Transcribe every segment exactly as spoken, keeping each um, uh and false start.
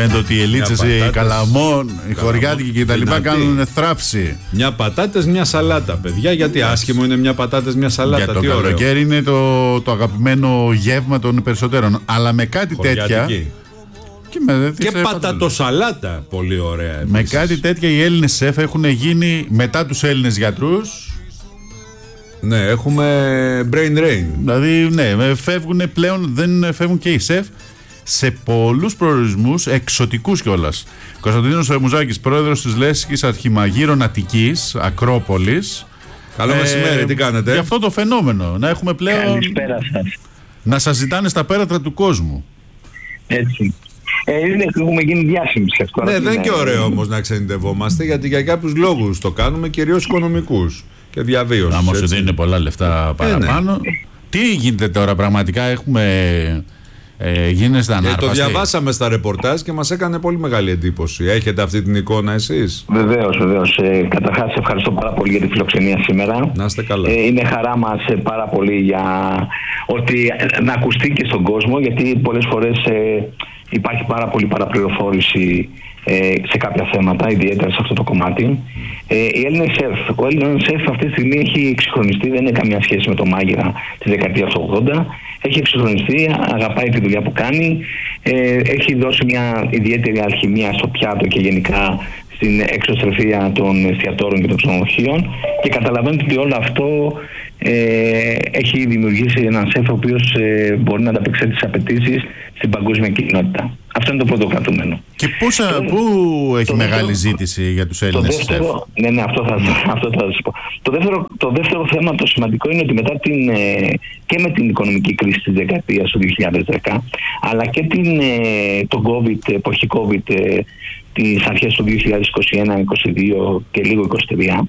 Φαίνεται ότι οι ελίτσες, οι Καλαμών, οι χωριάτικοι κτλ. Κάνουν θράψη. Μια πατάτες, μια σαλάτα, παιδιά. Γιατί άσχημο είναι μια πατάτες, μια σαλάτα? Για το καλοκαίρι είναι το, το αγαπημένο γεύμα των περισσότερων. Αλλά με κάτι τέτοια. Και, με, και πατατοσαλάτα, πολύ ωραία. Επίσης. Με κάτι τέτοια οι Έλληνες σεφ έχουν γίνει μετά τους Έλληνες γιατρούς. Ναι, έχουμε brain drain. Δηλαδή, ναι, φεύγουν πλέον, δεν φεύγουν και οι σεφ σε πολλούς προορισμούς, εξωτικούς κιόλας. Κωνσταντίνος Μουζάκης, πρόεδρος της Λέσχης Αρχιμαγείρων Αττικής, Ακρόπολης. Καλό ε, μεσημέρι, τι κάνετε? Για αυτό το φαινόμενο, να έχουμε πλέον. Καλησπέρα σας. Να σας ζητάνε στα πέρατρα του κόσμου. Έτσι. Ε, είναι, έχουμε γίνει διάσημοι σε αυτό. Ναι, δεν είναι και ωραίο όμως να ξενιτευόμαστε, γιατί για κάποιους λόγους το κάνουμε, κυρίως οικονομικούς και διαβίωσης. Άμα σου δίνουν πολλά λεφτά παραπάνω. Ε, ναι. Τι γίνεται τώρα πραγματικά, έχουμε. Ε, γίνεστε ανάρπαστοι. Ε, το διαβάσαμε στα ρεπορτάζ και μας έκανε πολύ μεγάλη εντύπωση. Έχετε αυτή την εικόνα εσείς? Βεβαίως, βεβαίως. Ε, καταρχάς, ευχαριστώ πάρα πολύ για τη φιλοξενία σήμερα. Να είστε καλά. Ε, είναι χαρά μας ε, πάρα πολύ για ότι ε, να ακουστεί και στον κόσμο, γιατί πολλές φορές ε, υπάρχει πάρα πολύ παραπληροφόρηση ε, σε κάποια θέματα, ιδιαίτερα σε αυτό το κομμάτι. Ε, η Έλληνες σεφ, ο Έλληνας σεφ αυτή τη στιγμή έχει εξυγχρονιστεί, δεν είναι καμία σχέση με το μάγειρα της δεκαετίας του ογδόντα. Έχει εξυγχρονιστεί, αγαπάει τη δουλειά που κάνει, ε, έχει δώσει μια ιδιαίτερη αλχημία στο πιάτο και γενικά στην εξωστρεφεία των εστιατόρων και των ξενοδοχείων, και καταλαβαίνετε ότι όλο αυτό ε, έχει δημιουργήσει έναν σεφ ο οποίος ε, μπορεί να ανταπεξέλθει τις απαιτήσεις στην παγκόσμια κοινότητα. Αυτό είναι το πρώτο κρατούμενο. Και πόσα, το, πού έχει το μεγάλη δεύτερο, ζήτηση για τους Έλληνες σεφ? Ναι, ναι, αυτό θα, αυτό θα σας πω. Το δεύτερο, το δεύτερο θέμα, το σημαντικό, είναι ότι μετά την, και με την οικονομική κρίση της δεκαετίας του δύο χιλιάδες δέκα, αλλά και την, το COVID, εποχή COVID, τις αρχές του δύο χιλιάδες είκοσι ένα είκοσι δύο και λίγο είκοσι τρία,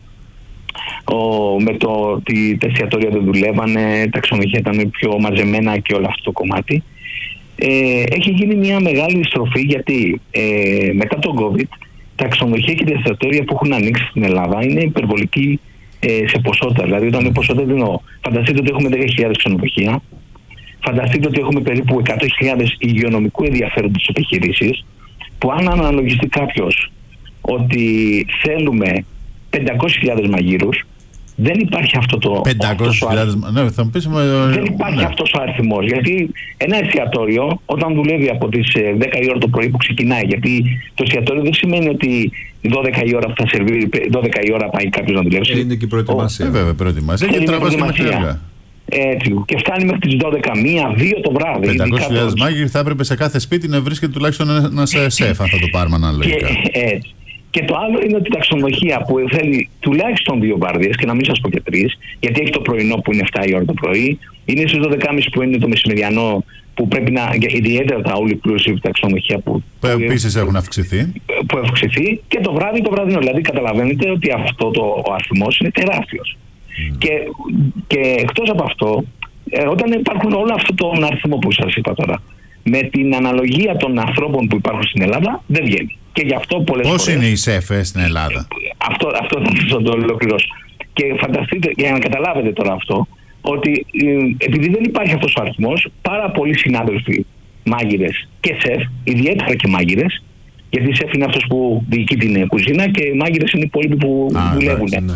Ο, με το ότι τα εστιατόρια δεν δουλεύανε, τα ξενοδοχεία ήταν πιο μαζεμένα και όλο αυτό το κομμάτι, ε, έχει γίνει μια μεγάλη στροφή, γιατί ε, μετά τον COVID τα ξενοδοχεία και τα εστιατόρια που έχουν ανοίξει στην Ελλάδα είναι υπερβολική ε, σε ποσότητα. Δηλαδή, όταν είναι ποσότητα, εννοώ, φανταστείτε ότι έχουμε δέκα χιλιάδες ξενοδοχεία, φανταστείτε ότι έχουμε περίπου εκατό χιλιάδες υγειονομικού ενδιαφέροντος επιχειρήσεις, που αν αναλογιστεί κάποιος ότι θέλουμε πεντακόσιες χιλιάδες μαγείρους, δεν υπάρχει αυτό το. πεντακόσιες χιλιάδες. Ναι, θα μου πεις, δεν υπάρχει ναι. αυτός ο αριθμός. Γιατί ένα εστιατόριο, όταν δουλεύει από τις δέκα η ώρα το πρωί που ξεκινάει, γιατί το εστιατόριο δεν σημαίνει ότι δώδεκα η ώρα που θα σερβίρει, δώδεκα η ώρα πάει κάποιος να δουλεύει. Είναι και η προετοιμασία. Ε, βέβαια, προετοιμασία. Και τραβάς και μαχαίρια. Έτσι, και φτάνει μέχρι τις δώδεκα, μία, δύο το βράδυ. πεντακόσιες χιλιάδες μάγειροι θα έπρεπε σε κάθε σπίτι να βρίσκεται τουλάχιστον ένα σεφ, αν θα το πάρουμε αναλογικά. Και, έτσι. Και το άλλο είναι ότι τα ξενοδοχεία που θέλει τουλάχιστον δύο βάρδιες, και να μην σας πω και τρεις, γιατί έχει το πρωινό που είναι εφτά η ώρα το πρωί, είναι στις δώδεκα και μισή που είναι το μεσημεριανό, που πρέπει να. Ιδιαίτερα τα all inclusive, τα ξενοδοχεία που. Που επίσης έχουν αυξηθεί. Που έχουν αυξηθεί, και το βράδυ το βραδινό. Δηλαδή, καταλαβαίνετε ότι αυτό το, ο αριθμός είναι τεράστιος. Mm. Και, και εκτός από αυτό, ε, όταν υπάρχουν όλο αυτό τον αριθμό που σας είπα τώρα, με την αναλογία των ανθρώπων που υπάρχουν στην Ελλάδα, δεν βγαίνει. Και γι' αυτό πολλές Πώς φορές, είναι οι σεφ στην Ελλάδα? Αυτό, αυτό θα σας το ολοκληρώσω. Και φανταστείτε, για να καταλάβετε τώρα αυτό, ότι ε, επειδή δεν υπάρχει αυτός ο αριθμός, πάρα πολλοί συνάδελφοι μάγειρες και σεφ, ιδιαίτερα και μάγειρες, γιατί η σεφ είναι αυτός που διοικεί την κουζίνα και οι μάγειρες είναι οι υπόλοιποι που Α, δουλεύουν. Ναι.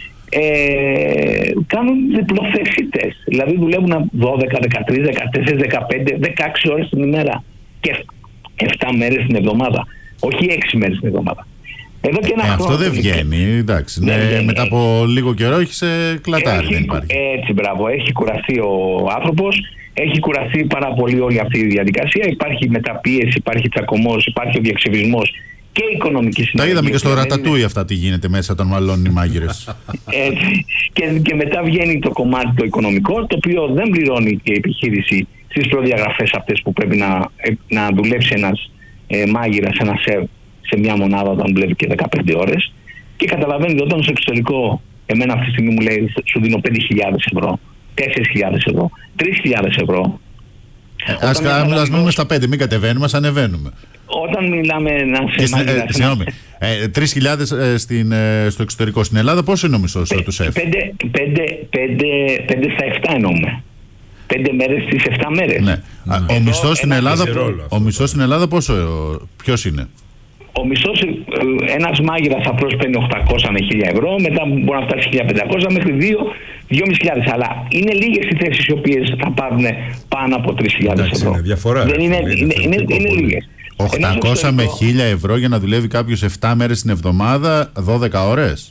Ε, κάνουν διπλοθεσίτες. Δηλαδή δουλεύουν δώδεκα, δεκατρείς, δεκατέσσερις, δεκαπέντε, δεκαέξι ώρες την ημέρα και επτά μέρες την εβδομάδα. Όχι έξι μέρες την εβδομάδα. Εδώ και ένα ε, χρόνο, αυτό δεν βγαίνει. Εντάξει, ναι, βγαίνει. Μετά από λίγο καιρό έχει σε κλατάρι. Έχει, δεν υπάρχει. Έτσι, μπράβο. Έχει κουραστεί ο άνθρωπος. Έχει κουραστεί πάρα πολύ όλη αυτή η διαδικασία. Υπάρχει μεταπίεση, υπάρχει τσακωμός, υπάρχει ο διαξεβισμός και η οικονομική συνεργασία. Τα είδαμε και στο ρατατούι αυτά τι γίνεται μέσα όταν μαλώνουν οι μάγειρες. Έτσι. Και, και μετά βγαίνει το κομμάτι το οικονομικό, το οποίο δεν πληρώνει και η επιχείρηση στις προδιαγραφές αυτές που πρέπει να, να δουλέψει ένας ε, μάγειρας, ένα σεφ σε μια μονάδα όταν δουλεύει και δεκαπέντε ώρες. Και καταλαβαίνετε, όταν στο εξωτερικό εμένα αυτή τη στιγμή μου λέει σου δίνω πέντε χιλιάδες ευρώ, τέσσερις χιλιάδες ευρώ, τρεις χιλιάδες ευρώ. Ε, ας ας μείνουμε στα πέντε, μην κατεβαίνουμε, ας ανεβαίνουμε. Όταν μιλάμε να σε μάγειρα... Ε, συγγνώμη, ε, τρεις χιλιάδες ε, στην, ε, στο εξωτερικό. Στην Ελλάδα πόσο είναι ο μισθός του σεφ? πέντε στα επτά εννοούμε. πέντε μέρες στις εφτά μέρες. Ναι. Ο μισθός στην Ελλάδα, ο μισθός στην Ελλάδα πόσο, ποιος είναι? Ο μισθός, ένας μάγειρας απλώς παίρνει οκτακόσια με χίλια ευρώ, μετά μπορεί να φτάσει χίλια πεντακόσια μέχρι δύο με χίλιες πεντακόσιες. Αλλά είναι λίγες οι θέσεις οι οποίες θα πάρουν πάνω από τρεις χιλιάδες ευρώ. Είναι διαφορά. Δεν είναι, είναι, είναι, είναι, είναι λίγες. οκτακόσια με χίλια ευρώ για να δουλεύει κάποιος επτά μέρες την εβδομάδα, δώδεκα ώρες.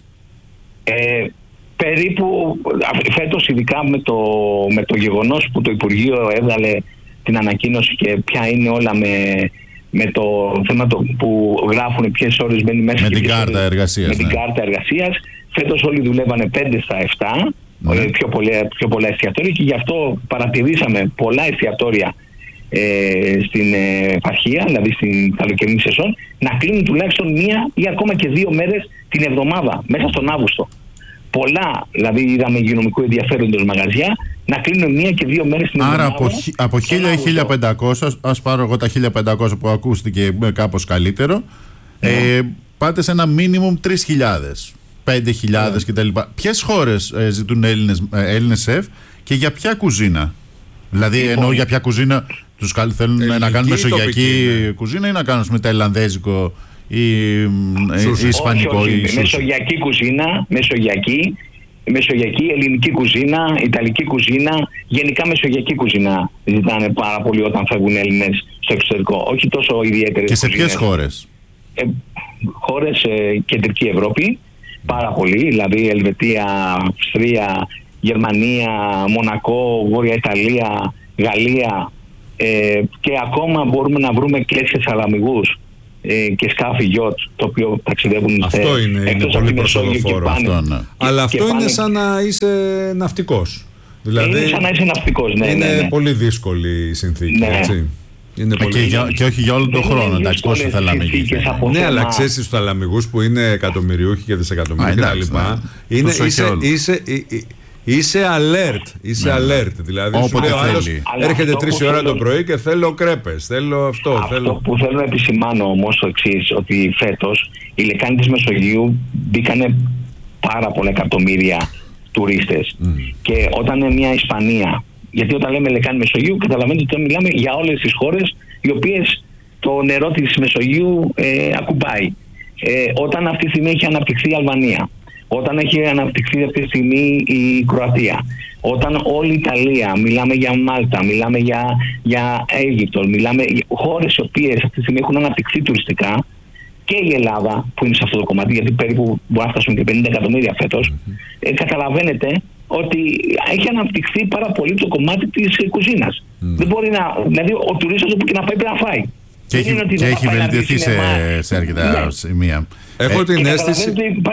Ε, περίπου φέτος, ειδικά με το, με το γεγονός που το Υπουργείο έβγαλε την ανακοίνωση και ποια είναι όλα με, με το θέμα το, που γράφουν ποιες ώρες μπαίνει μέσα με και την κάρτα εργασίας. Με ναι. την κάρτα εργασίας. Φέτος όλοι δουλεύανε πέντε στα επτά, ναι. πιο, πολλά, πιο πολλά εστιατόρια, και γι' αυτό παρατηρήσαμε πολλά εστιατόρια ε, στην επαρχία, δηλαδή στην καλοκαιρινή σεζόν, να κλείνουν τουλάχιστον μία ή ακόμα και δύο μέρες την εβδομάδα μέσα στον Αύγουστο. Πολλά, δηλαδή είδαμε υγειονομικού ενδιαφέροντος μαγαζιά να κλείνουν μία και δύο μέρες την εβδομάδα. Άρα από, από χίλια ή χίλια πεντακόσια, ας πάρω εγώ τα χίλια πεντακόσια που ακούστηκε κάπως καλύτερο, ναι. ε, πάτε σε ένα μίνιμουμ τρεις χιλιάδες, πέντε χιλιάδες κτλ. Ποιες χώρες ε, ζητούν Έλληνες, ε, Έλληνες σεφ και για ποια κουζίνα? Δηλαδή λοιπόν, εννοώ για ποια κουζίνα τους θέλουν ελληνική, να κάνουν μεσογειακή ναι. κουζίνα ή να κάνουν με ταϊλανδέζικο ή, ή ισπανικό? Όχι, όχι. Ή μεσογειακή κουζίνα, μεσογειακή, μεσογειακή, ελληνική κουζίνα, ιταλική κουζίνα, γενικά μεσογειακή κουζίνα ζητάνε πάρα πολύ όταν φεύγουν Έλληνες στο εξωτερικό. Όχι τόσο ιδιαίτερες. Και σε κουζίνες. ποιες χώρες? Ε, χώρες ε, κεντρική Ευρώπη, πάρα πολύ, δηλαδή Ελβετία, Αυστρία, Γερμανία, Μονακό, Βόρεια Ιταλία, Γαλλία, ε, και ακόμα μπορούμε να βρούμε και σε θαλαμιγούς ε, και σκάφη γιότ, το οποίο ταξιδεύουν. Αυτό είναι, είναι πολύ προσοδοφόρο αυτό, ναι. Αλλά αυτό είναι πάνε... σαν να είσαι ναυτικός. Δηλαδή, είναι σαν να είσαι ναυτικός, ναι. Είναι ναι, ναι. πολύ δύσκολη η συνθήκη, ναι. έτσι. Είναι πολύ... και, για, και όχι για όλο τον χρόνο, εντάξει, πόσο θαλαμιγοί. Ναι, αλλά ξέρεις στους θαλαμιγούς που είναι εκατομμυριούχοι και δισεκατομμυρίοι κτλ. Είναι, είσαι, είσαι, είσαι alert, είσαι ναι. alert. Δηλαδή σου λέει ο άλλος έρχεται τρεις ώρα το πρωί και θέλω κρέπες, θέλω αυτό. Αυτό θέλω... που θέλω να επισημάνω όμως το εξής, ότι φέτος η λεκάνη της Μεσογείου μπήκανε πάρα πολλά εκατομμύρια τουρίστες. Mm. Και όταν είναι μια Ισπανία, γιατί όταν λέμε λεκάνη Μεσογείου καταλαβαίνετε ότι μιλάμε για όλες τις χώρες οι οποίες το νερό της Μεσογείου ε, ακουμπάει. Ε, όταν αυτή τη στιγμή έχει αναπτυχθεί η Αλβανία, όταν έχει αναπτυχθεί αυτή τη στιγμή η Κροατία, όταν όλη η Ιταλία, μιλάμε για Μάλτα, μιλάμε για, για Αίγυπτο, μιλάμε για χώρες οι οποίες αυτή τη στιγμή έχουν αναπτυχθεί τουριστικά, και η Ελλάδα που είναι σε αυτό το κομμάτι, γιατί περίπου μπορεί να φτάσουν και πενήντα εκατομμύρια φέτος, mm-hmm. ε, καταλαβαίνετε ότι έχει αναπτυχθεί πάρα πολύ το κομμάτι της κουζίνας. Mm. Δεν μπορεί να, δηλαδή ο τουρίστας όπου και να πάει πρέπει να φάει. Και έχει, και έχει βελτιωθεί σε, σε αρκετά ναι. σημεία. Έχω ε, την αίσθηση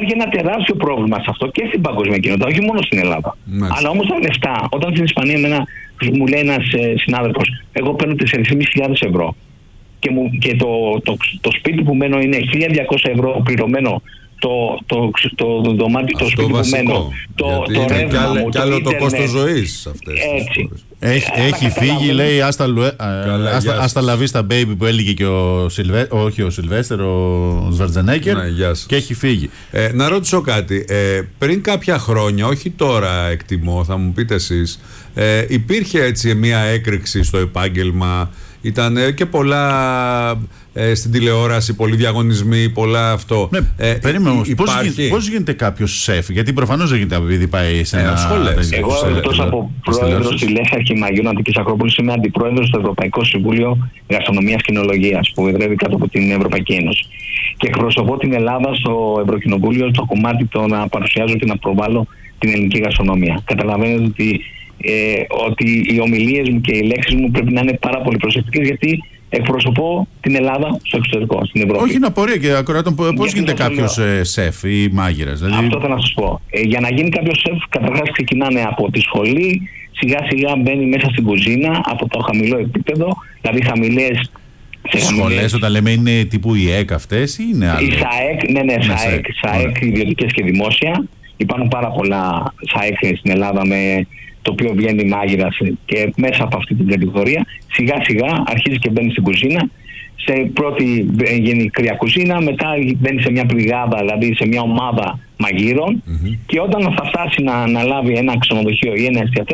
κι άλλο το κόστος ζωής αυτές. Έτσι. Έχει, έχει φύγει, λέει, άστα λαβή στα baby που έλεγε και ο Σιλβέστερ, όχι ο Σιλβέστερ, ο Σβαρτζενέγκερ, και έχει φύγει. Ε, να ρωτήσω κάτι. Ε, πριν κάποια χρόνια, όχι τώρα εκτιμώ, θα μου πείτε εσείς, ε, υπήρχε έτσι μια έκρηξη στο επάγγελμα. Ήταν και πολλά ε, στην τηλεόραση, πολλοί διαγωνισμοί, πολλά αυτό. Ναι, ε, περίμενε όμως, πώς, γίνεται, πώς γίνεται κάποιος σεφ, γιατί προφανώς δεν γίνεται επειδή πάει σε ένα... σχολές. Εγώ εκτός από πρόεδρος της Λέσχης Αρχιμαγείων Αττικής Ακρόπολης είμαι αντιπρόεδρος στο Ευρωπαϊκό Συμβούλιο Γαστρονομίας και Εινολογίας που εδρεύει κάτω από την Ευρωπαϊκή Ένωση. Και εκπροσωπώ την Ελλάδα στο Ευρωκοινοβούλιο στο κομμάτι το να παρουσιάζω και να προβάλλω την ελληνική γαστρονομία. Καταλαβαίνετε ότι Ε, ότι οι ομιλίες μου και οι λέξεις μου πρέπει να είναι πάρα πολύ προσεκτικές, γιατί εκπροσωπώ την Ελλάδα στο εξωτερικό, στην Ευρώπη. Όχι, είναι απορία και ακράτων. Πώς γίνεται κάποιος ε, σεφ ή μάγειρας? Δηλαδή... Αυτό θέλω να σας πω. Ε, για να γίνει κάποιος σεφ, καταρχάς ξεκινάνε από τη σχολή, σιγά σιγά μπαίνει μέσα στην κουζίνα από το χαμηλό επίπεδο, δηλαδή χαμηλές. Σχολές όταν λέμε είναι τύπου η ΕΚ αυτές ή είναι άλλες? Η ΣΑΕΚ, ναι, ναι, ΣΑΕΚ, ΣΑΕΚ ιδιωτικές και δημόσια. Υπάρχουν πάρα πολλά ΣΑΕΚ στην Ελλάδα με το οποίο βγαίνει μάγειρας, και μέσα από αυτή την κατηγορία σιγά σιγά αρχίζει και μπαίνει στην κουζίνα. Σε πρώτη γίνει κρύα κουζίνα, μετά μπαίνει σε μια πληγάδα, δηλαδή σε μια ομάδα μαγείρων, mm-hmm. και όταν θα φτάσει να αναλάβει ένα ξενοδοχείο ή ένα εστιατόριο,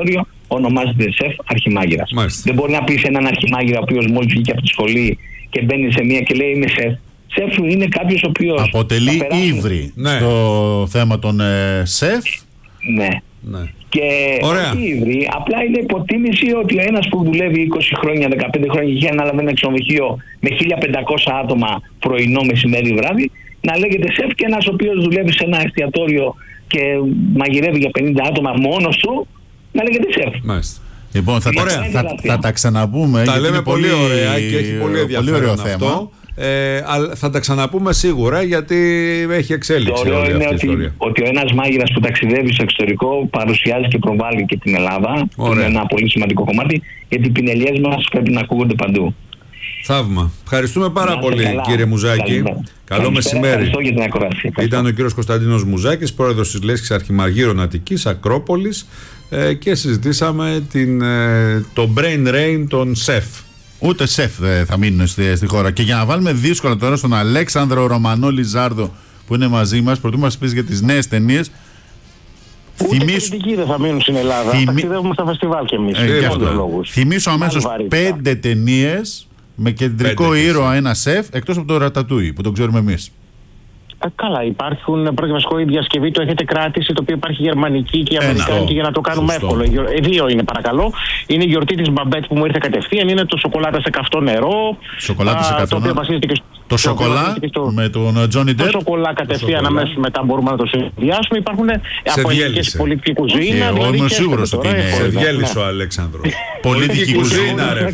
ονομάζεται σεφ αρχιμάγειρας. Δεν μπορεί να πει σε έναν αρχιμάγειρα ο οποίος μόλις βγήκε από τη σχολή και μπαίνει σε μία και λέει είμαι σεφ. Σεφ είναι κάποιος ο οποίος αποτελεί ύβρι ναι. στο θέμα των ε, σεφ. Ναι. ναι. Και όχι ύβρι, απλά είναι υποτίμηση ότι ο ένας που δουλεύει είκοσι χρόνια, δεκαπέντε χρόνια και έχει αναλάβει ένα ξενοδοχείο με χίλια πεντακόσια άτομα πρωινό, μεσημέρι, βράδυ, να λέγεται σεφ, και ένας ο οποίος δουλεύει σε ένα εστιατόριο και μαγειρεύει για πενήντα άτομα μόνος του, να λέγεται σεφ. Μάλιστα. Λοιπόν, θα, τα, θα, θα τα ξαναπούμε. Τα λέμε πολύ ωραία και έχει πολύ ενδιαφέρον αυτό. Θέμα. Ε, αλλά θα τα ξαναπούμε σίγουρα γιατί έχει εξέλιξη. Το ωραίο είναι ότι, ότι ο ένας μάγειρας που ταξιδεύει στο εξωτερικό παρουσιάζει και προβάλλει και την Ελλάδα. Είναι ένα πολύ σημαντικό κομμάτι, γιατί οι πινελιές μας πρέπει να ακούγονται παντού. Θαύμα. Ευχαριστούμε πάρα να, πολύ καλά. Κύριε Μουζάκη. Καλή. Καλό μεσημέρι. Ήταν ο κύριος Κωνσταντίνος Μουζάκης, πρόεδρος της Λέσχης Αρχιμαγείρων Αττικής, Ακρόπολης, ε, και συζητήσαμε την, ε, το brain drain των σεφ. Ούτε σεφ δεν θα μείνουν στη, στη χώρα. Και για να βάλουμε δύσκολα τώρα στον Αλέξανδρο Ρωμανό Λιζάρδο που είναι μαζί μας, πρωτού μας πεις για τις νέες ταινίες. Θυμίσου... Ούτε δεν θα μείνουν στην Ελλάδα. Θυμί... Ταξιδεύουμε στα φεστιβάλ κι εμείς. Ε, Θυμίσου αμέσως πέντε ταινίες με κεντρικό ήρωα ένα σεφ, εκτός από το Ρατατούι που τον ξέρουμε εμείς. Ε, καλά, υπάρχουν προγραμματικό η διασκευή, το έχετε κράτηση, το οποίο υπάρχει γερμανική και αμερικάνικη για να το κάνουμε Σωστό. εύκολο. Ε, δύο είναι παρακαλώ. Είναι η γιορτή της Μπαμπέτ που μου ήρθε κατευθείαν, είναι το σοκολάτα σε καυτό νερό. Σοκολάτα σε καυτό νερό. Το σοκολά στο... με τον Τζόνι Ντεπ. Το σοκολά κατευθείαν αμέσως μετά μπορούμε να το συνδυάσουμε. Υπάρχουν από ελληνικές πολιτική κουζίνα. Εγώ είμαι σίγουρος ότι είναι. Σε διέλυσε ο Αλέξανδρος. Πολιτική κουζίνα, ρε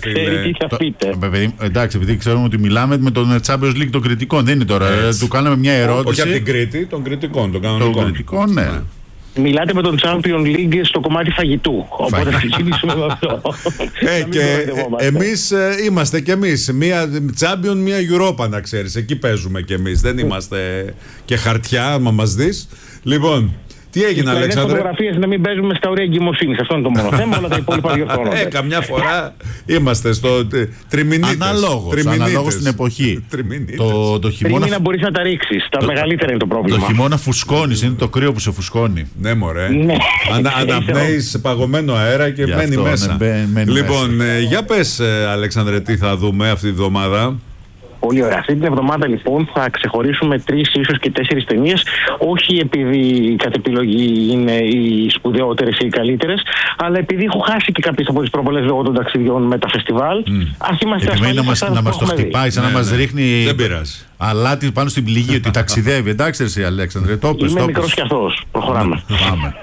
φίλε. Εντάξει, επειδή ξέρουμε ότι μιλάμε με τον Champions League των κριτικών, δεν είναι τώρα. Του κάναμε μια ερώτηση. Όχι από την Κρήτη, των κριτικών, των κανονικών. Των κριτικών, ναι. Μιλάτε με τον Champions League στο κομμάτι φαγητού. Οπότε θα ξεκινήσουμε με αυτό. Ε, και εμείς ε, είμαστε κι εμείς. Μία Champion, μία Europa, να ξέρεις. Εκεί παίζουμε κι εμείς. Δεν είμαστε και χαρτιά, άμα μας δεις. Λοιπόν, τι έγινε, Αλέξανδρε? Φωτογραφίες να μην παίζουμε στα ωραία εγκυμοσύνης. Αυτό είναι το μόνο θέμα. Όλα τα υπόλοιπα διορθώνονται. Ε, καμιά φορά είμαστε στο τριμηνίτες. Αναλόγως, αναλόγως στην εποχή. Το, το χειμώνα... Τριμήνα μπορείς να τα ρίξεις. Τα το, μεγαλύτερα είναι το πρόβλημα. Το χειμώνα φουσκώνεις, είναι το κρύο που σε φουσκώνει. Ναι, μωρέ. Ανα, αναπνέεις παγωμένο αέρα και μένει αυτό, μέσα. Ναι, μένει λοιπόν, μέσα. Ε, για πες, ε, Αλέξανδρε, τι θα δούμε αυτή τη βδομάδα? Πολύ ωραία. Αυτή την εβδομάδα λοιπόν θα ξεχωρίσουμε τρεις ίσως και τέσσερις ταινίες, όχι επειδή κατ' επιλογή είναι οι σπουδαιότερες ή οι καλύτερες, αλλά επειδή έχω χάσει και κάποιες από τις προβολές λόγω των ταξιδιών με τα φεστιβάλ. Mm. Ας είμαστε ασφαλείς να μας, να μας το χτυπάει, σαν ναι, να μας ναι. ρίχνει. Δεν πειράζει. Αλάτι πάνω στην πληγή ότι ταξιδεύει. Εντάξει, εσύ Αλέξανδρε, το πες. Είμαι μικρός κι αυτός. Προχωράμε. Πάμε.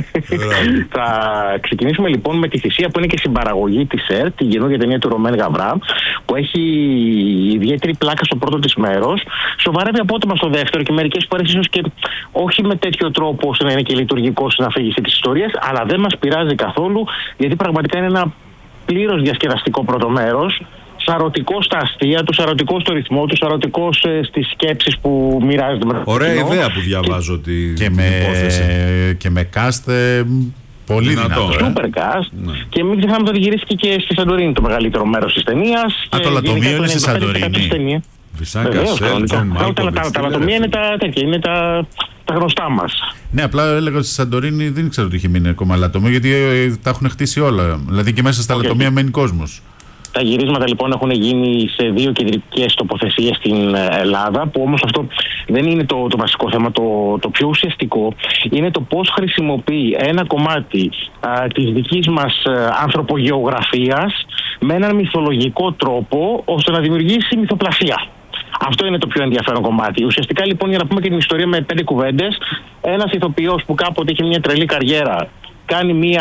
Θα ξεκινήσουμε λοιπόν με τη θυσία που είναι και συμπαραγωγή της ΕΡΤ, την καινούργια ταινία του Ρωμέν Γαβρά, που έχει ιδιαίτερη πλάκα στο πρώτο της μέρος, σοβαρεύει απότομα στο δεύτερο και μερικές φορές ίσως και όχι με τέτοιο τρόπο ώστε να είναι και λειτουργικό στην αφήγηση της ιστορίας, αλλά δεν μας πειράζει καθόλου, γιατί πραγματικά είναι ένα πλήρως διασκεδαστικό πρώτο μέρος. Σαρωτικό στα αστεία του, σαρωτικό στο ρυθμό του, σαρωτικό στις σκέψεις που μοιράζεται με. Ωραία ιδέα που διαβάζω και, τη, και την με, υπόθεση. Και με cast πολύ δυνατό. Super cast. Ναι. Και μην ξεχνάμε ότι γυρίστηκε και στη Σαντορίνη το μεγαλύτερο μέρος της ταινίας. Α, το λατομείο είναι στη Σαντορίνη. Φυσικά. Τα λατομεία είναι τα τέτοια, είναι τα, τα γνωστά μας. Ναι, απλά έλεγα ότι στη Σαντορίνη δεν ξέρω ότι είχε μείνει ακόμα λατομείο, γιατί τα έχουν χτίσει όλα. Δηλαδή και μέσα στα okay. λατομεία μένει κόσμος. Τα γυρίσματα λοιπόν έχουν γίνει σε δύο κεντρικές τοποθεσίες στην Ελλάδα, που όμως αυτό δεν είναι το, το βασικό θέμα. Το, το πιο ουσιαστικό είναι το πώς χρησιμοποιεί ένα κομμάτι α, της δικής μας α, ανθρωπογεωγραφίας με έναν μυθολογικό τρόπο ώστε να δημιουργήσει μυθοπλασία. Αυτό είναι το πιο ενδιαφέρον κομμάτι. Ουσιαστικά λοιπόν, για να πούμε και την ιστορία με πέντε κουβέντες, ένας ηθοποιός που κάποτε είχε μια τρελή καριέρα κάνει μια...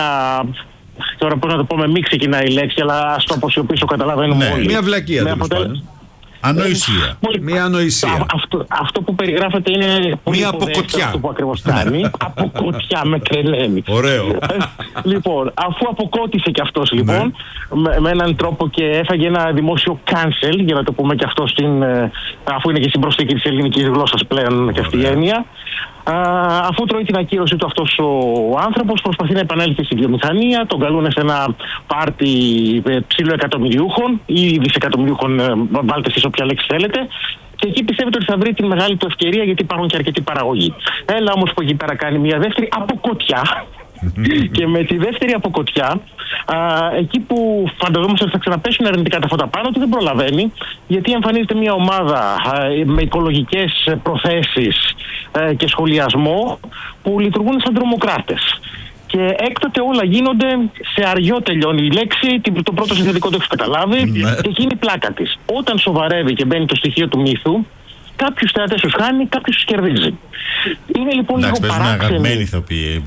Τώρα πώς να το πω, με μη ξεκινάει η λέξη, αλλά ας το αποσιωπήσω, καταλαβαίνουμε ναι, όλοι. Μια βλακεία τέλος αποτελ... πάντων. Ανοησία. Μια ανοησία. Αυτό, αυτό που περιγράφεται είναι πολύ μια αποκοτιά. Αυτό που ακριβώς κάνει. Αποκοτιά, με τρελαίνει. Ωραίο. Λοιπόν, αφού αποκότησε κι αυτός λοιπόν, με, με έναν τρόπο και έφαγε ένα δημόσιο cancel, για να το πούμε κι αυτό στην, αφού είναι και στην προσθήκη της ελληνικής γλώσσας πλέον και αυτή η έννοια. Α, αφού τρώει την ακύρωση του αυτός ο άνθρωπος, προσπαθεί να επανέλθει στη βιομηχανία, τον καλούν σε ένα πάρτι ψήλο εκατομμυριούχων ή δισεκατομμυριούχων, βάλτε εσείς όποια λέξη θέλετε, και εκεί πιστεύετε ότι θα βρει την μεγάλη του ευκαιρία, γιατί υπάρχουν και αρκετή παραγωγή. Έλα όμως που εκεί πέρα κάνει μια δεύτερη αποκοτιά, Και με τη δεύτερη αποκοτιά, α, εκεί που φανταζόμαστε ότι θα ξαναπέσουν αρνητικά τα φώτα πάνω του, δεν προλαβαίνει, γιατί εμφανίζεται μια ομάδα α, με οικολογικές προθέσεις α, και σχολιασμό που λειτουργούν σαν τρομοκράτες. Και έκτοτε όλα γίνονται σε αργιό, τελειώνει η λέξη, το πρώτο συνθετικό το έχει καταλάβει και εκεί είναι η πλάκα της. Όταν σοβαρεύει και μπαίνει το στοιχείο του μύθου, κάποιους θεατές τους χάνει, κάποιους τους κερδίζει. Είναι λοιπόν λίγο παράξενη. Είναι αγαπημένοι ηθοποιοί.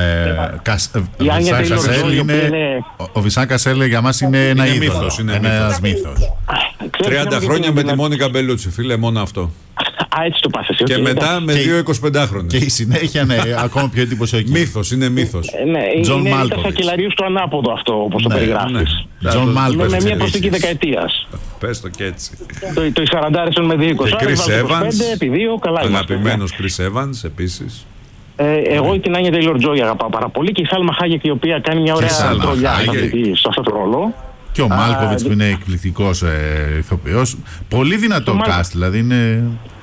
Ο Βισάν Κασέλ για μας είναι ένα είδος, ένας μύθος. τριάντα χρόνια με τη Μόνικα Μπελούτσι, φίλε, μόνο αυτό. Α, έτσι το πας εσύ. Και μετά με δύο εικοσιπεντάχρονες. Και η συνέχεια είναι ακόμα πιο εντυπωσιακή. Μύθος, είναι μύθος. Ναι, είναι τα σακελαρίου στο ανάποδο αυτό, όπως το περιγράφεις. Τζον Μάλκοβιτς. Με μια προσθήκη δεκαετίας. Πες το και έτσι. Το σαραντάρισον με δύο είκοσι. Και Chris Evans, επί δύο, καλά είμαστε. αγαπημένος Chris Evans επίσης. Εγώ την Άνια Τέιλορ-Τζόι αγαπάω πάρα πολύ και η Σάλμα Χάγεκ, η οποία κάνει μια ωραία τρολιά σε αυτό το ρόλο. Και ο Μάλκοβιτς που είναι εκπληκτικός ηθοποιός. Πολύ δυνατό cast, δηλαδή είναι...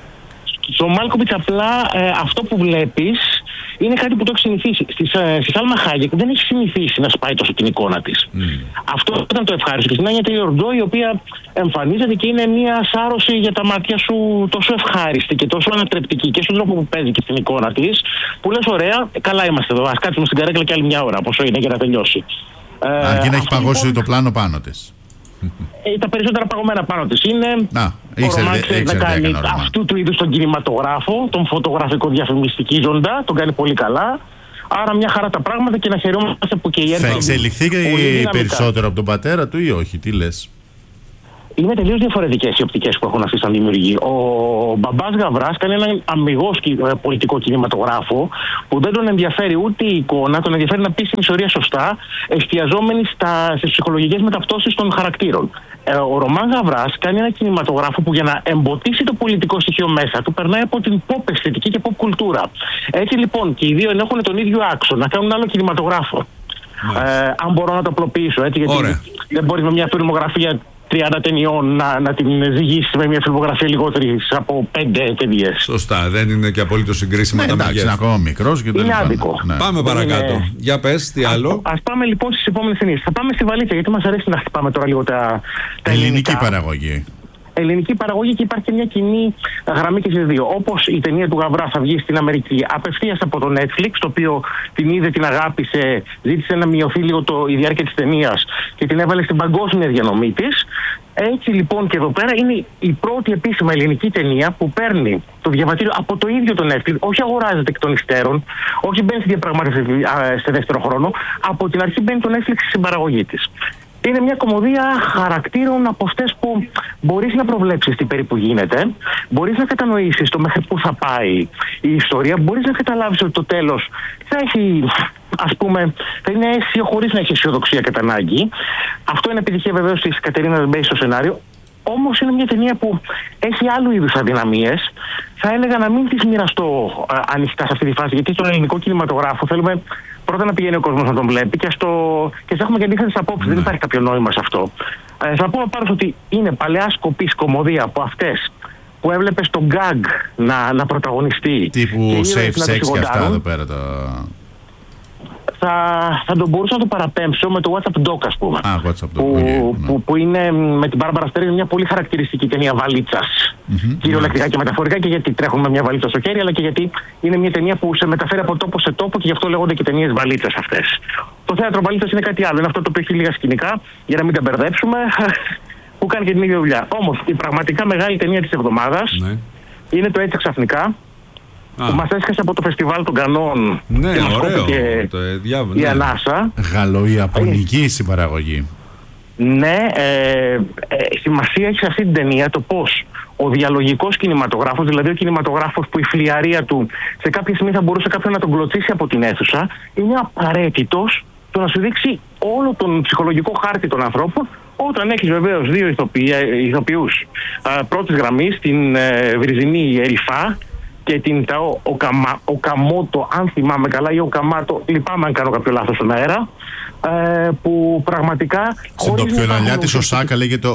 Στο Μάλκοβιτς απλά ε, αυτό που βλέπεις είναι κάτι που το έχει συνηθίσει. Στη, ε, στη Σάλμα Χάγεκ δεν έχει συνηθίσει να σπάει τόσο την εικόνα της. Mm. Αυτό ήταν το ευχάριστο. Και στην Άνια Τέιλορ-Τζόι, η οποία εμφανίζεται και είναι μια σάρωση για τα μάτια σου τόσο ευχάριστη και τόσο ανατρεπτική και στον τρόπο που παίζει και στην εικόνα της, που λες ωραία, καλά είμαστε εδώ. Ας κάτσουμε στην καρέκλα και άλλη μια ώρα, πόσο είναι για να τελειώσει. Αρκεί να έχει παγώσει λοιπόν το πλάνο πάνω της. Ε, τα περισσότερα παγωμένα πάνω της είναι. Να, ήξερε να κάνει αυτού του είδους τον κινηματογράφο, τον φωτογραφικό διαφημιστική ζώντα, τον κάνει πολύ καλά. Άρα μια χαρά τα πράγματα και να χαιρόμαστε που και η έρευνα. Θα εξελιχθεί και περισσότερο από τον πατέρα του ή όχι, τι λες? Είναι τελείως διαφορετικές οι οπτικές που έχουν αυτοί σαν δημιουργοί. Ο μπαμπάς Γαβράς κάνει έναν αμιγώς πολιτικό κινηματογράφο που δεν τον ενδιαφέρει ούτε η εικόνα, τον ενδιαφέρει να πει την ιστορία σωστά, εστιαζόμενη στα, στις ψυχολογικές μεταπτώσεις των χαρακτήρων. Ε, ο Ρωμάν Γαβράς κάνει ένα κινηματογράφο που για να εμποτίσει το πολιτικό στοιχείο μέσα του περνάει από την pop αισθητική και pop κουλτούρα. Έτσι λοιπόν και οι δύο ενέχουν τον ίδιο άξονα, να κάνουν άλλο κινηματογράφο. Ε, αν μπορώ να το απλοποιήσω, έτσι, γιατί Ωραία. δεν μπορεί με μια φιλμογραφία τριάντα ταινιών να, να την ζυγίσει με μια φιλμογραφία λιγότερη από πέντε ταινίες. Σωστά, δεν είναι και απολύτως συγκρίσιμα τα μεγέθη. Είναι ακόμα μικρός και είναι άδικο. Ναι. Πάμε παρακάτω. Είναι... Για πες, τι άλλο. Ας πάμε λοιπόν στις επόμενες ταινίες. Θα πάμε στη βαλίτσα, γιατί μας αρέσει να χτυπάμε τώρα λίγο τα, τα ελληνική ελληνικά. παραγωγή. Ελληνική παραγωγή και υπάρχει και μια κοινή γραμμή και στις δύο. Όπως η ταινία του Γαβρά θα βγει στην Αμερική απευθείας από το Netflix, το οποίο την είδε, την αγάπησε, ζήτησε να μειωθεί λίγο το, η διάρκεια της ταινίας και την έβαλε στην παγκόσμια διανομή της. Έτσι λοιπόν και εδώ πέρα είναι η πρώτη επίσημα ελληνική ταινία που παίρνει το διαβατήριο από το ίδιο το Netflix, όχι αγοράζεται εκ των υστέρων, όχι μπαίνει στη διαπραγμάτευση σε δεύτερο χρόνο, από την αρχή μπαίνει το Netflix στην παραγωγή της. Είναι μια κομμωδία χαρακτήρων από αυτές που μπορείς να προβλέψεις τι περίπου γίνεται, μπορείς να κατανοήσεις το μέχρι πού θα πάει η ιστορία, μπορείς να καταλάβεις ότι το τέλος θα έχει, ας πούμε, θα είναι αίσιο χωρίς να έχει αισιοδοξία κατά ανάγκη. Αυτό είναι επιτυχία βεβαίως της Κατερίνας Μπέη στο σενάριο. Όμως είναι μια ταινία που έχει άλλου είδους αδυναμίες. Θα έλεγα να μην τις μοιραστώ α, ανοιχτά σε αυτή τη φάση, γιατί στον ελληνικό κινηματογράφο θέλουμε πρώτα να πηγαίνει ο κόσμος να τον βλέπει και, στο... και θα έχουμε και αντίθετες απόψεις. Δεν υπάρχει κάποιο νόημα σε αυτό. Ε, θα πούμε πάνω ότι είναι παλαιά σκοπής κομμωδία από αυτές που έβλεπες τον γκάγκ να, να πρωταγωνιστεί. Τύπου safe sex και αυτά εδώ πέρα τα... Θα, θα τον μπορούσα να το παραπέμψω με το WhatsApp Doc, ας πούμε. Ah, WhatsApp Doc, που, okay, που, που είναι με την Μπάρμπαρα Στερή μια πολύ χαρακτηριστική ταινία βαλίτσας. Mm-hmm, κυριολεκτικά yeah. και μεταφορικά, και γιατί τρέχουν με μια βαλίτσα στο χέρι, αλλά και γιατί είναι μια ταινία που σε μεταφέρει από τόπο σε τόπο και γι' αυτό λέγονται και ταινίες βαλίτσας αυτές. Το θέατρο βαλίτσας είναι κάτι άλλο. Είναι αυτό το οποίο έχει λίγα σκηνικά, για να μην τα μπερδέψουμε, που κάνει και την ίδια δουλειά. Όμως η πραγματικά μεγάλη ταινία της εβδομάδας mm-hmm. είναι το Έτσι Ξαφνικά. Ah. Που μας έσκασε από το φεστιβάλ των Κανών. Ναι, και ωραίο. Και το διάβολο, η ναι. Ανάσα. Γαλλοϊαπωνική συμπαραγωγή. Ναι, ε, ε, σημασία έχει σε αυτή την ταινία το πώς ο διαλογικός κινηματογράφος, δηλαδή ο κινηματογράφος που η φλιαρία του σε κάποια στιγμή θα μπορούσε κάποιον να τον κλωτσίσει από την αίθουσα, είναι απαραίτητος το να σου δείξει όλο τον ψυχολογικό χάρτη των ανθρώπων, όταν έχεις βεβαίως δύο ηθοποιούς πρώτης γραμμής, την ε, Βριζινή Ερυφά και την Ταό Οκαμα, Οκαμότο, αν θυμάμαι καλά, ή Οκαμάτο, λυπάμαι αν κάνω κάποιο λάθος στον αέρα, ε, που πραγματικά... Στην τοπιοναλιά της Οσάκα λέγεται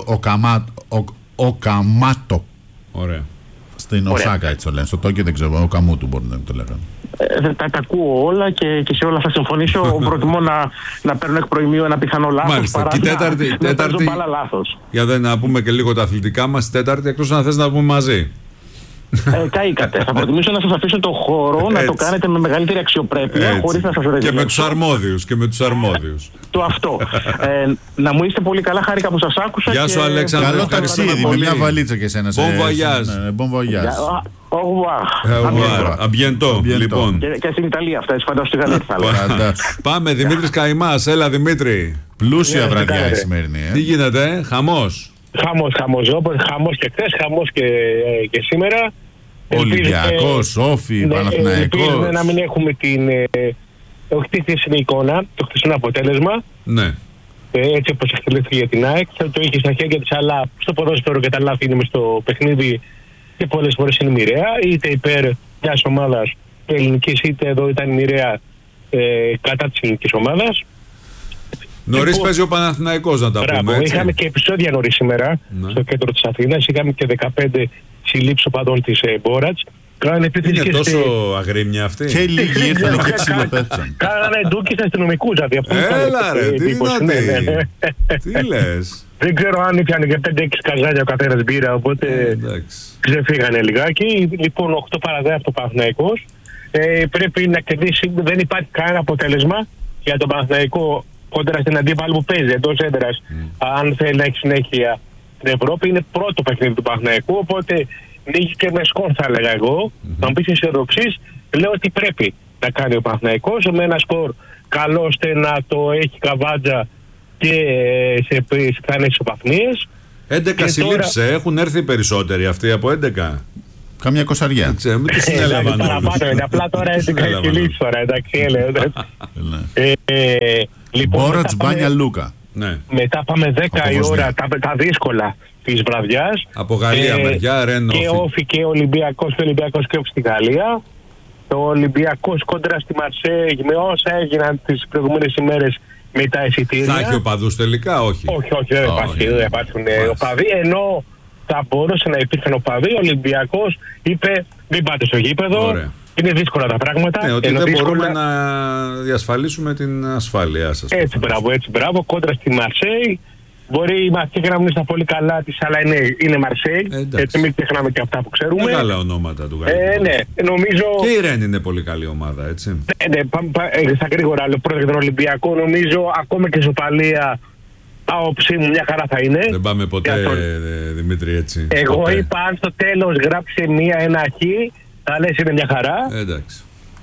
Οκαμάτο. Ωραία. Στην Οσάκα έτσι το λένε, στο Τόκιο δεν ξέρω, Οκαμούτου μπορεί να το λέγανε. Ε, τα, τα ακούω όλα και, και σε όλα θα συμφωνήσω. Προτιμώ να, να παίρνω εκ προημίου ένα πιθανό λάθος. Μάλιστα. Παρά Και τέταρτη, να, τέταρτη, να λάθος. για δεν να πούμε και λίγο τα αθλητικά μας, τέταρτη, εκτός να θες να πούμε μαζί. Ε, καήκατε. Θα προτιμήσω να σας αφήσω το χώρο να το κάνετε με μεγαλύτερη αξιοπρέπεια, χωρίς να σας ρεζιλέψω. Και με τους αρμόδιους. Και με τους αρμόδιους. Το αυτό. Ε, να μου είστε πολύ καλά, χάρηκα που σας άκουσα. Γεια σου, Αλέξανδρε. Καλό ταξίδι με μια βαλίτσα και εσένα. Bon voyage. Bon voyage. Au revoir. A bientôt. Λοιπόν. Και στην Ιταλία αυτά, φαντάζομαι στη Γαλλία θα έλεγα. Πάμε, Δημήτρης Καϊμάς. Έλα, Δημήτρη. Πλούσια βραδιά η σημερινή. Τι γίνεται, χαμός. Χαμός, χαμός, όπως χαμός και χθες, χαμός και, και σήμερα. Ολυμπιακός, Όφι, ναι, Παναθηναϊκός. Ελπίζουμε να μην έχουμε την, ε, όχι τη χθεσινή εικόνα, το χθεσινό αποτέλεσμα. Ναι. Ε, έτσι όπως εκτελέστηκε για την ΑΕΚ. Θα το είχε στα χέρια της, αλλά στο ποδόσφαιρο και τα λάθη είναι μες στο παιχνίδι και πολλές φορές είναι μοιραία. Είτε υπέρ μιας ομάδας ελληνικής, είτε εδώ ήταν μοιραία ε, κατά της ελληνικής ομάδας. Νωρίς λοιπόν, παίζει ο Παναθηναϊκός, να τα μπράβο, πούμε. Έτσι. Είχαμε και επεισόδια νωρίς σήμερα, ναι, στο κέντρο της Αθήνας. Είχαμε και δεκαπέντε συλλήψεις οπαδών της ε, Μπόρατς. Είναι τόσο στη... αγρίμια αυτή. Και λίγοι ήρθαν και ξυλοπέτσαν. Κάνανε ντούκι στους αστυνομικούς. Έλα ρε, τι δυνατή. Τι λες. Δεν ξέρω αν ήπιανε και πέντε έξι καζάνια ο καθένας μπύρα, οπότε ξεφύγανε λιγάκι. Λοιπόν, οκτώ παρά δέκα από το Παναθηναϊκός. Ε, πρέπει να κερδίσει, δεν υπάρχει κανένα αποτέλεσμα για τον Παναθηναϊκό κόντρα στην αντίπαλη που παίζει εντός έδρας. Mm. Αν θέλει να έχει συνέχεια στην Ευρώπη, είναι πρώτο παιχνίδι του Παναθηναϊκού, οπότε νίκη και με σκορ θα έλεγα εγώ. Mm-hmm. Να μου πεις αισιοδοξής, λέω ότι πρέπει να κάνει ο Παναθηναϊκός με ένα σκορ καλό ώστε να το έχει καβάτζα και σε πιθανές ισοπαθμίες. έντεκα συλλήψεις, τώρα... έχουν έρθει περισσότεροι αυτοί από έντεκα. Καμιά κοσαριά. Μην τους συνέλαβαν όλους. Απλά τώρα έντεκα συλλήψεις τώρα, εντάξει, έλεγα. Μπόρατς, Μπάνια, Λούκα. Μετά πάμε δέκα η ώρα τα δύσκολα της βραδιάς. Από Γαλλία, ε, μεριά, Ρεν, και Όφι και Ολυμπιακός και Ολυμπιακός και Όφι στη Γαλλία. Το Ολυμπιακός κόντρα στη Μαρσέγ με όσα έγιναν τις προηγούμενες ημέρες με τα εισιτήρια. Θα έχει οπαδούς τελικά, όχι. Όχι, όχι, δεν υπάρχει, δεν υπάρχουν οπαδοί. Ενώ θα μπορούσε να υπήρχαν οπαδοί, ο Ολυμπιακός είπε μην πάτε στο γήπεδο. Ωραία. Είναι δύσκολα τα πράγματα. Ναι, ότι δεν δύσκολα... μπορούμε να διασφαλίσουμε την ασφάλειά σας. Έτσι, μπράβο, έτσι, μπράβο. Κόντρα στη Μαρσέη. Μπορεί η Μαρσέη να μην είναι στα πολύ καλά της, αλλά είναι, είναι Μαρσέη. Ε, έτσι, μην ξεχνάμε και αυτά που ξέρουμε. Μεγάλα ονόματα του Γαλλικού. Ε, ναι, νομίζω... Και η Ρεν είναι πολύ καλή ομάδα, έτσι. Ναι, ναι, πα, πα, ε, στα γρήγορα, πρώτα για τον Ολυμπιακό, νομίζω ακόμα και Σοπαλία, άποψή μου μια χαρά θα είναι. Δεν πάμε ποτέ, τον... ε, Δημήτρη, έτσι. Εγώ ποτέ. είπα, αν στο τέλος γράψει μία ένα χ, θα λες είναι μια χαρά. Ε, εντάξει.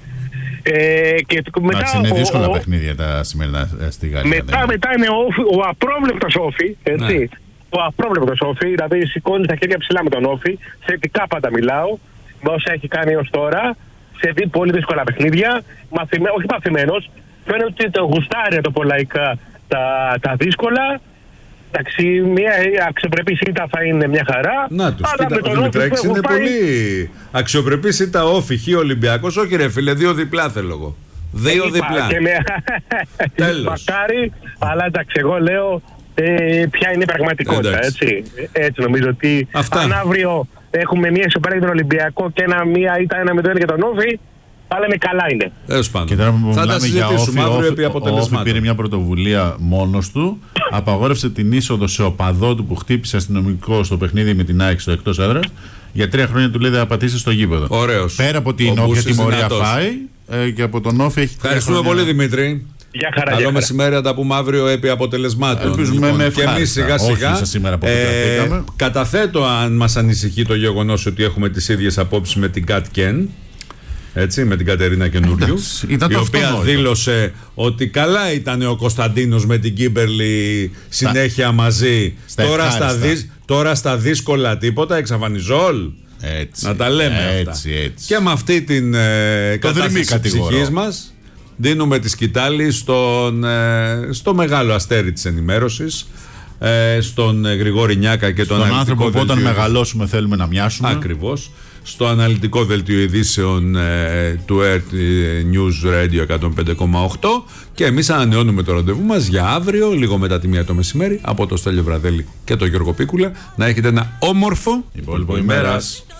Ε, και μετά Άξι, είναι δύσκολα ο, παιχνίδια τα σημερινά στη Γαλλία. Μετά, ναι. μετά είναι ο, ο απρόβλεπτος Όφι, έτσι. Ναι. Ο απρόβλεπτος Όφι, δηλαδή σηκώνει τα χέρια ψηλά με τον Όφι. Θετικά πάντα μιλάω, με όσα έχει κάνει ως τώρα, σε δει πολύ δύσκολα παιχνίδια. Μαθημέ, όχι μαθημένος, φαίνεται ότι το γουστάρει το πολλαϊκά τα, τα δύσκολα. Εντάξει, μια αξιοπρεπή ήττα θα είναι μια χαρά. Να τους, κοίτα, ο Δημητράκης είναι πάει... πολύ αξιοπρεπή ήττα Όφι, Χ, Ολυμπιακός. Όχι ρε φίλε, δύο διπλά θέλω εγώ. Δύο Είπα, διπλά. Και με... Τέλος. Μακάρι, αλλά εντάξει, εγώ λέω ε, ποια είναι η πραγματικότητα, έτσι. Έτσι νομίζω ότι αυτά. Αν αύριο έχουμε μια ισοπαλία για τον Ολυμπιακό και ένα, μια ήττα ένα μηδέν για τον Όφι, αλλά είναι καλά είναι. Τέλος πάντων. Και τώρα που θα μιλάμε για Όφι, ο Όφι πήρε μια πρωτοβουλία μόνος του. Απαγόρευσε την είσοδο σε οπαδό του που χτύπησε αστυνομικό στο παιχνίδι με την ΑΕΚ στο εκτός έδρας. Για τρία χρόνια του λέει δεν θα πατήσει στο γήπεδο. Ωραίος. Πέρα από την όποια τιμωρία φάει ε, και από τον Όφι έχει. Ευχαριστούμε πολύ, Δημήτρη. Για χαρά, καλό για μεσημέρι, θα τα πούμε αύριο επί αποτελεσμάτων. Ελπίζουμε λοιπόν, με και εμείς σιγά σιγά. Ε, καταθέτω αν μας ανησυχεί το γεγονός ότι έχουμε τις ίδιες απόψεις με την Κατ Κεν. Έτσι, με την Κατερίνα Καινούριου, η οποία δήλωσε ότι καλά ήταν ο Κωνσταντίνος με την Κίμπερλι συνέχεια μαζί. Στα τώρα, στα δι, τώρα στα δύσκολα τίποτα, εξαφανιζόλ. Έτσι, να τα λέμε έτσι, αυτά. Έτσι. Και με αυτή την ε, κατάσταση της ψυχής μας δίνουμε τη σκητάλη στον, ε, στο μεγάλο αστέρι της ενημέρωσης, ε, στον ε, Γρηγόρη Νιάκα και τον στον άνθρωπο που όταν μεγαλώσουμε θέλουμε να μοιάσουμε. Ακριβώς. Στο αναλυτικό δελτίο ειδήσεων ε, του Air News Radio εκατόν πέντε κόμμα οκτώ και εμείς ανανεώνουμε το ραντεβού μας για αύριο λίγο μετά τη μία το μεσημέρι από το Στέλιο Βραδέλη και τον Γιώργο Πίκουλα. Να έχετε ένα όμορφο υπόλοιπο ημέρας.